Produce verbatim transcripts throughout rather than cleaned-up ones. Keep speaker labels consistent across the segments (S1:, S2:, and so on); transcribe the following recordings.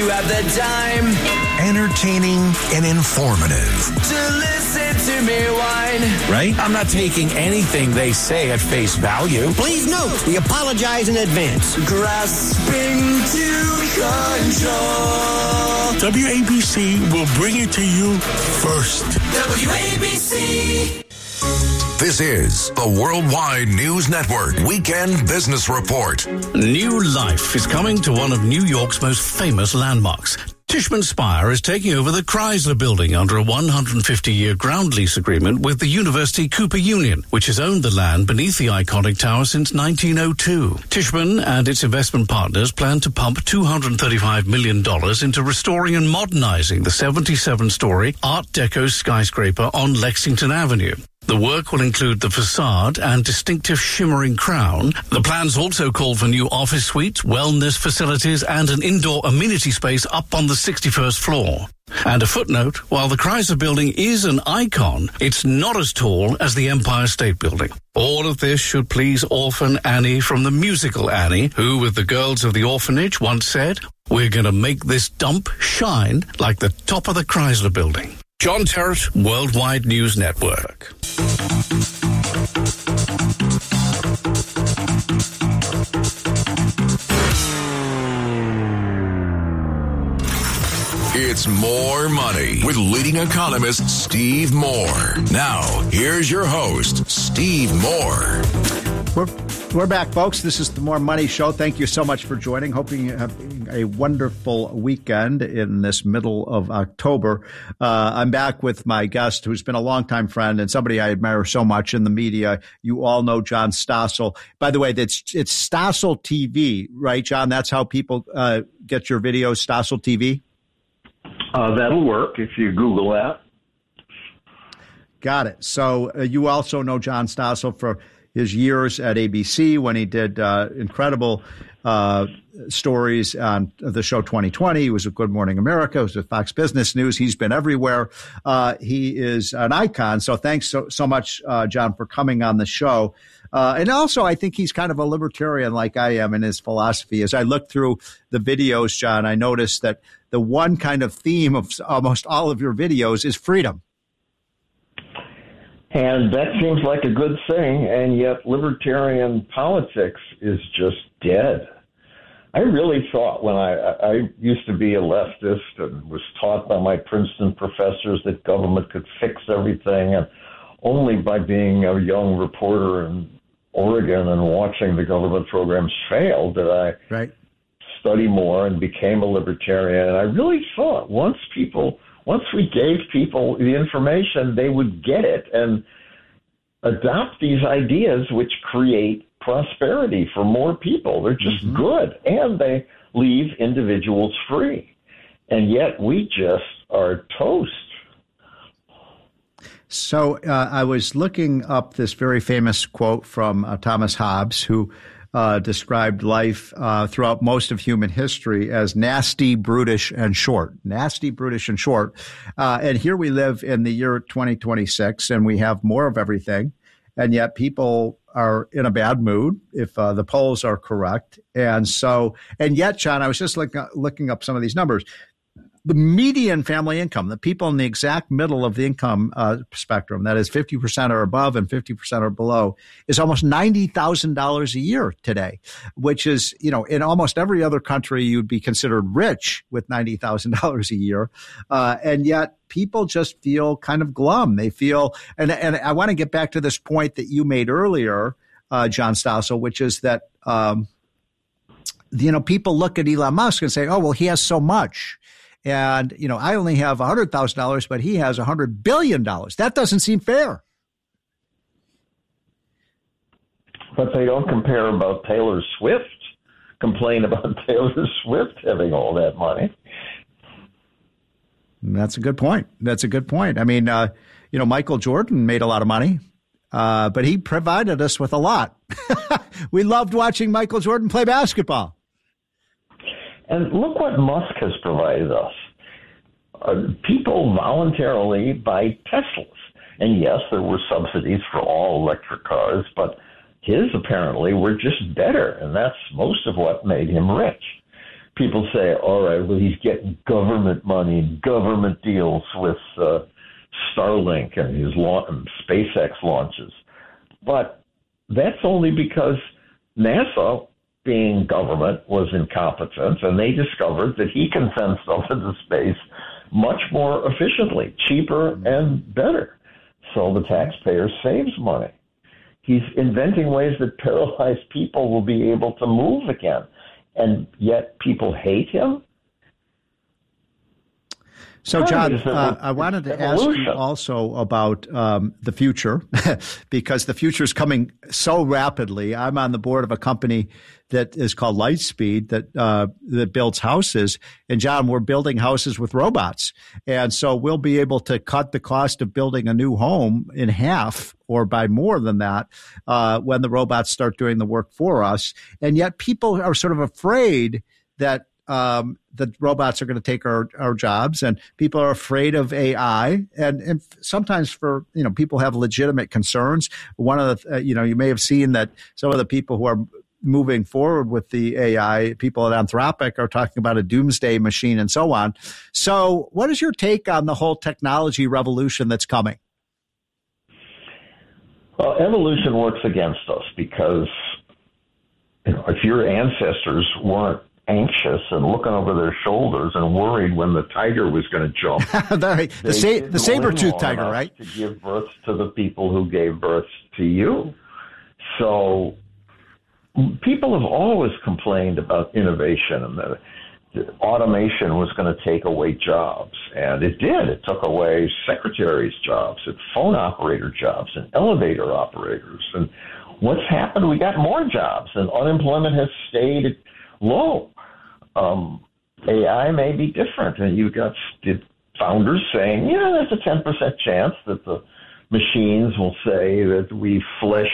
S1: you have the time.
S2: Entertaining and informative.
S1: To listen to me whine.
S3: Right? I'm not taking anything they say at face value.
S4: Please note, we apologize in advance.
S1: Grasping to control.
S5: W A B C will bring it to you first.
S1: W A B C.
S2: This is the Worldwide News Network Weekend Business Report.
S6: New life is coming to one of New York's most famous landmarks. Tishman Speyer is taking over the Chrysler Building under a one hundred fifty year ground lease agreement with the University Cooper Union, which has owned the land beneath the iconic tower since nineteen oh two. Tishman and its investment partners plan to pump two hundred thirty-five million dollars into restoring and modernizing the seventy-seven story Art Deco skyscraper on Lexington Avenue. The work will include the facade and distinctive shimmering crown. The plans also call for new office suites, wellness facilities, and an indoor amenity space up on the sixty-first floor. And a footnote, while the Chrysler Building is an icon, it's not as tall as the Empire State Building. All of this should please orphan Annie from the musical Annie, who, with the girls of the orphanage, once said, "We're going to make this dump shine like the top of the Chrysler Building." John Terrett, Worldwide News Network.
S2: It's More Money with leading economist Steve Moore. Now, here's your host, Steve Moore.
S7: We're, we're back, folks. This is the More Money Show. Thank you so much for joining. Hoping you have a wonderful weekend in this middle of October. Uh, I'm back with my guest, who's been a longtime friend and somebody I admire so much in the media. You all know John Stossel. By the way, it's, it's Stossel T V, right, John? That's how people uh, get your videos, Stossel T V?
S8: Uh, that'll work if you Google that.
S7: Got it. So uh, you also know John Stossel for his years at A B C when he did uh, incredible uh, stories on the show twenty twenty. He was at Good Morning America. He was at Fox Business News. He's been everywhere. Uh, he is an icon. So thanks so, so much, uh, John, for coming on the show. Uh, and also, I think he's kind of a libertarian like I am in his philosophy. As I looked through the videos, John, I noticed that the one kind of theme of almost all of your videos is freedom.
S8: And that seems like a good thing, and yet libertarian politics is just dead. I really thought when I, I used to be a leftist and was taught by my Princeton professors that government could fix everything, and only by being a young reporter in Oregon and watching the government programs fail did I
S7: right.
S8: study more and became a libertarian. And I really thought once people, once we gave people the information, they would get it and adopt these ideas which create prosperity for more people. They're just mm-hmm. good, and they leave individuals free. And yet we just are toast.
S7: So uh, I was looking up this very famous quote from uh, Thomas Hobbes, who uh, described life uh, throughout most of human history as nasty, brutish, and short. Nasty, brutish, and short. Uh, and here we live in the year twenty twenty-six, and we have more of everything. And yet people are in a bad mood if uh, the polls are correct. And so, and yet, John, I was just look, looking up some of these numbers. The median family income, the people in the exact middle of the income uh, spectrum, that is fifty percent or above and fifty percent or below, is almost ninety thousand dollars a year today, which is, you know, in almost every other country, you'd be considered rich with ninety thousand dollars a year. Uh, and yet people just feel kind of glum. They feel, and, and I want to get back to this point that you made earlier, uh, John Stossel, which is that, um, you know, people look at Elon Musk and say, oh, well, he has so much. And, you know, I only have one hundred thousand dollars, but he has one hundred billion dollars. That doesn't seem fair.
S8: But they don't compare about Taylor Swift, complain about Taylor Swift having all that money.
S7: That's a good point. That's a good point. I mean, uh, you know, Michael Jordan made a lot of money, uh, but he provided us with a lot. We loved watching Michael Jordan play basketball.
S8: And look what Musk has provided us. Uh, people voluntarily buy Teslas. And yes, there were subsidies for all electric cars, but his apparently were just better. And that's most of what made him rich. people say, all right, well, he's getting government money and government deals with uh, Starlink and his la- SpaceX launches. But that's only because NASA, being government, was incompetent, and they discovered that he can send stuff into space much more efficiently, cheaper, and better. So the taxpayer saves money. He's inventing ways that paralyzed people will be able to move again, and yet people hate him.
S7: So, John, uh, I wanted to ask you also about um, the future, because the future is coming so rapidly. I'm on the board of a company that is called Lightspeed that uh, that builds houses. And, John, we're building houses with robots. And so we'll be able to cut the cost of building a new home in half or by more than that uh, when the robots start doing the work for us. And yet people are sort of afraid that Um, the robots are going to take our, our jobs, and people are afraid of A I. And, and sometimes for, you know, people have legitimate concerns. One of the, uh, you know, you may have seen that some of the people who are moving forward with the A I, people at Anthropic, are talking about a doomsday machine and so on. So what is your take on the whole technology revolution that's coming?
S8: Well, evolution works against us because, you know, if your ancestors weren't anxious and looking over their shoulders and worried when the tiger was going to jump.
S7: the the, sa- the saber-toothed tiger, right?
S8: To give birth to the people who gave birth to you. So people have always complained about innovation and that automation was going to take away jobs. And it did. It took away secretaries' jobs and phone operator jobs and elevator operators. And what's happened? We got more jobs, and unemployment has stayed low. Um, A I may be different, and you've got founders saying, yeah, there's a ten percent chance that the machines will say that we flesh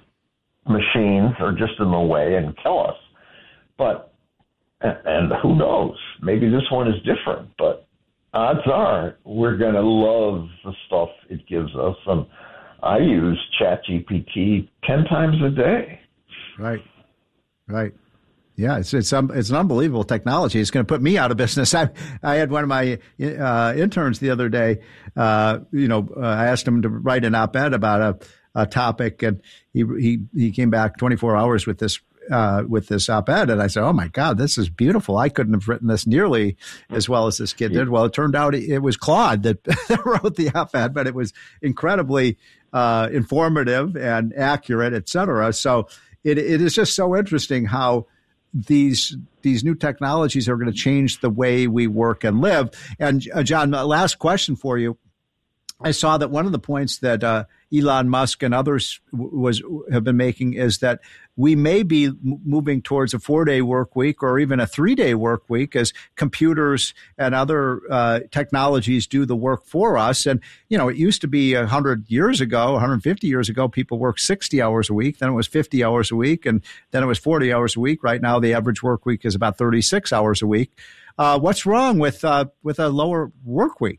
S8: machines are just in the way and kill us. But, and who knows, maybe this one is different, but odds are we're going to love the stuff it gives us. And I use ChatGPT ten times a day.
S7: Right, right. Yeah, it's it's um, it's an unbelievable technology. It's going to put me out of business. I I had one of my uh, interns the other day. Uh, you know, uh, I asked him to write an op-ed about a, a topic, and he he he came back twenty-four hours with this uh, with this op-ed, and I said, "Oh my God, this is beautiful! I couldn't have written this nearly as well as this kid did." Well, it turned out it was Claude that, that wrote the op-ed, but it was incredibly uh, informative and accurate, et cetera. So it it is just so interesting how these these new technologies are going to change the way we work and live. And uh, John, last question for you. I saw that one of the points that uh, Elon Musk and others w- was have been making is that we may be m- moving towards a four-day work week or even a three-day work week as computers and other uh, technologies do the work for us. And, you know, it used to be one hundred years ago, one hundred fifty years ago, people worked sixty hours a week. Then it was fifty hours a week, and then it was forty hours a week. Right now, the average work week is about thirty-six hours a week. Uh, what's wrong with uh, with a lower work week?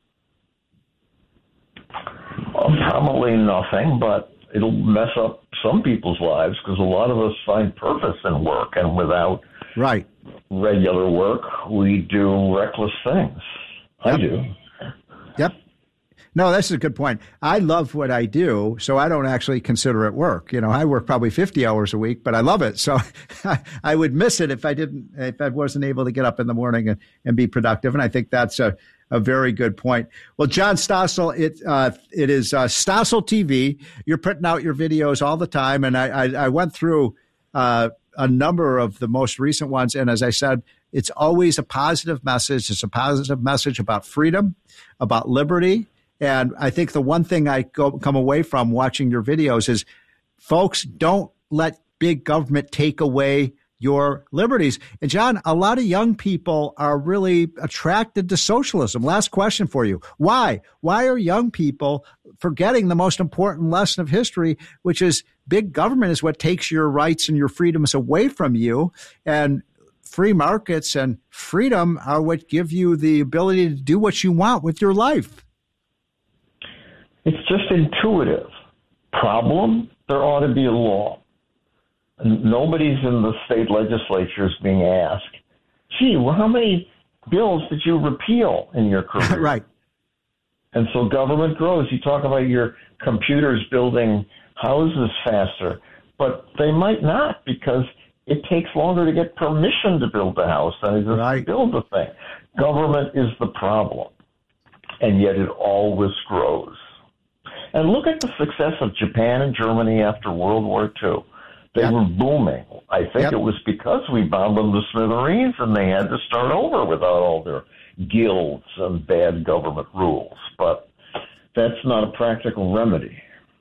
S8: Well, probably nothing, but it'll mess up some people's lives because a lot of us find purpose in work, and without
S7: right
S8: regular work, we do reckless things.
S7: Yep.
S8: I do.
S7: Yep. No, that's a good point. I love what I do, so I don't actually consider it work. You know, I work probably fifty hours a week, but I love it. So I would miss it if I didn't, if I wasn't able to get up in the morning and, and be productive. And I think that's a, a very good point. Well, John Stossel, it uh, it is uh, Stossel T V. You're putting out your videos all the time, and I I, I went through uh, a number of the most recent ones. And as I said, it's always a positive message. It's a positive message about freedom, about liberty. And I think the one thing I go, come away from watching your videos is, folks, don't let big government take away your liberties. And John, a lot of young people are really attracted to socialism. Last question for you. Why? Why are young people forgetting the most important lesson of history, which is big government is what takes your rights and your freedoms away from you, and free markets and freedom are what give you the ability to do what you want with your life?
S8: It's just intuitive. Problem, there ought to be a law. Nobody's in the state legislatures being asked, gee, well, how many bills did you repeal in your career?
S7: Right.
S8: And so government grows. You talk about your computers building houses faster, but they might not because it takes longer to get permission to build a house than it is
S7: right.
S8: to build a thing. Government is the problem, and yet it always grows. And look at the success of Japan and Germany after World War Two. They yep. were booming. I think yep. it was because we bombed them to smithereens and they had to start over without all their guilds and bad government rules. But that's not a practical remedy.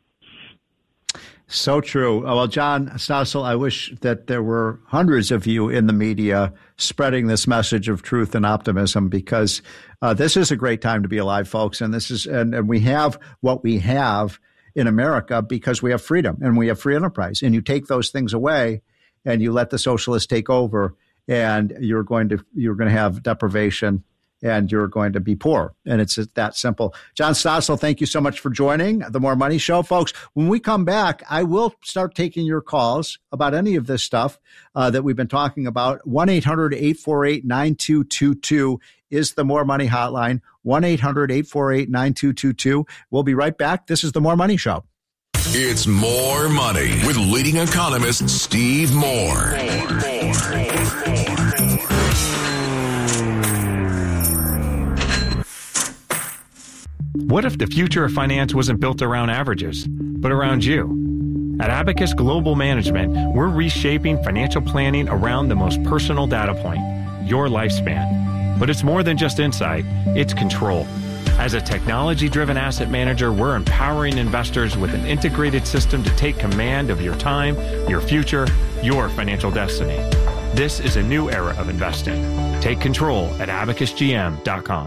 S7: So true. Well, John Stossel, I wish that there were hundreds of you in the media spreading this message of truth and optimism, because uh, this is a great time to be alive, folks. And this is, and, and we have what we have in America because we have freedom and we have free enterprise. And you take those things away and you let the socialists take over, and you're going to, you're going to have deprivation and you're going to be poor. And it's that simple. John Stossel, thank you so much for joining the More Money Show. Folks, when we come back, I will start taking your calls about any of this stuff uh, that we've been talking about. one eight hundred eight four eight nine two two two is the More Money hotline. one eight hundred eight four eight nine two two two. We'll be right back. This is the More Money Show.
S2: It's More Money with leading economist Steve Moore. More, more, more.
S9: What if the future of finance wasn't built around averages, but around you? At Abacus Global Management, we're reshaping financial planning around the most personal data point, your lifespan. But it's more than just insight, it's control. As a technology-driven asset manager, we're empowering investors with an integrated system to take command of your time, your future, your financial destiny. This is a new era of investing. Take control at abacus g m dot com.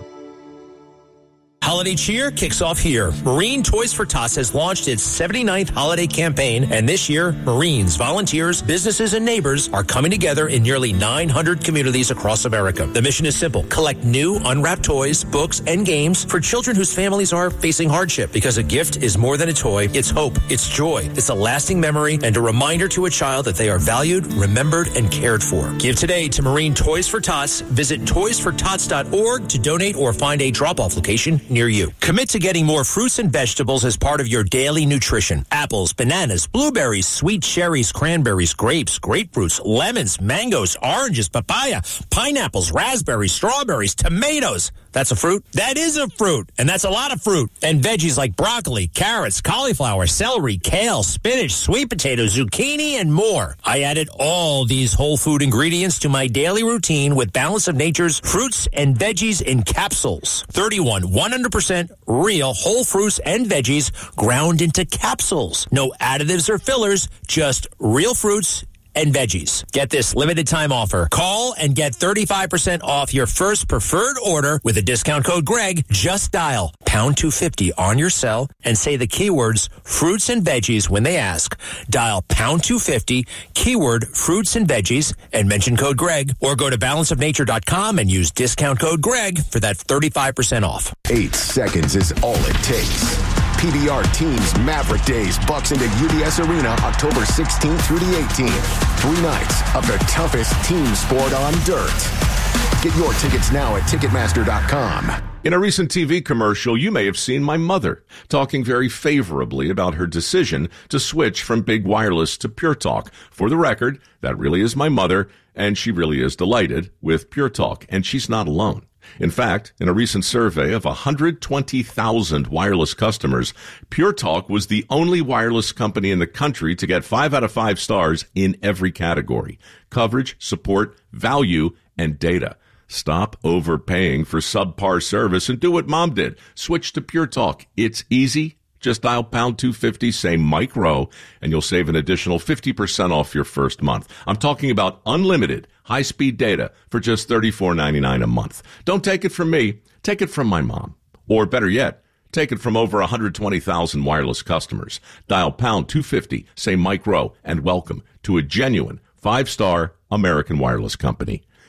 S10: Holiday cheer kicks off here. Marine Toys for Tots has launched its seventy-ninth holiday campaign, and this year, Marines, volunteers, businesses, and neighbors are coming together in nearly nine hundred communities across America. The mission is simple: collect new, unwrapped toys, books, and games for children whose families are facing hardship. Because a gift is more than a toy, it's hope, it's joy, it's a lasting memory, and a reminder to a child that they are valued, remembered, and cared for. Give today to Marine Toys for Tots. Visit toys for tots dot org to donate or find a drop-off location near you. Commit to getting more fruits and vegetables as part of your daily nutrition. Apples, bananas, blueberries, sweet cherries, cranberries, grapes, grapefruits, lemons, mangoes, oranges, papaya, pineapples, raspberries, strawberries, tomatoes. That's a fruit? That is a fruit. And that's a lot of fruit. And veggies like broccoli, carrots, cauliflower, celery, kale, spinach, sweet potatoes, zucchini, and more. I added all these whole food ingredients to my daily routine with Balance of Nature's fruits and veggies in capsules. thirty-one one hundred percent real whole fruits and veggies ground into capsules. No additives or fillers, just real fruits and veggies. Get this limited time offer. Call and get thirty-five percent off your first preferred order with a discount code Greg. Just dial pound two fifty on your cell and say the keywords fruits and veggies when they ask. Dial pound two fifty, keyword fruits and veggies, and mention code Greg, or go to balance of nature dot com and use discount code Greg for that thirty-five percent off.
S11: Eight seconds is all it takes. P B R Teams Maverick Days bucks into U B S Arena October sixteenth through the eighteenth. Three nights of the toughest team sport on dirt. Get your tickets now at ticketmaster dot com.
S12: In a recent T V commercial, you may have seen my mother talking very favorably about her decision to switch from big wireless to Pure Talk. For the record, that really is my mother, and she really is delighted with Pure Talk, and she's not alone. In fact, in a recent survey of one hundred twenty thousand wireless customers, Pure Talk was the only wireless company in the country to get five out of five stars in every category: coverage, support, value, and data. Stop overpaying for subpar service and do what Mom did. Switch to Pure Talk. It's easy. Just dial pound two fifty, say Mike Rowe, and you'll save an additional fifty percent off your first month. I'm talking about unlimited high-speed data for just thirty-four ninety-nine a month. Don't take it from me. Take it from my mom. Or better yet, take it from over one hundred twenty thousand wireless customers. Dial pound two fifty, say Mike Rowe, and welcome to a genuine five-star American wireless company.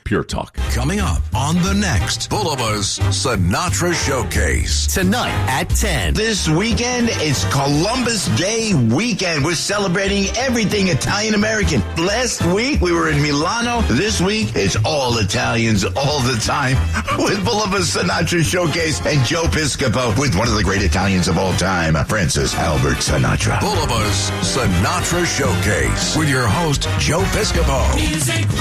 S12: Pure Talk.
S2: Coming up on the next Bulba's Sinatra Showcase.
S13: Tonight at ten.
S14: This weekend, it's Columbus Day weekend. We're celebrating everything Italian-American. Last week, we were in Milano. This week, it's all Italians all the time with Bulba's Sinatra Showcase and Joe Piscopo with one of the great Italians of all time, Francis Albert Sinatra.
S2: Bulba's Sinatra Showcase with your host, Joe Piscopo.
S1: Music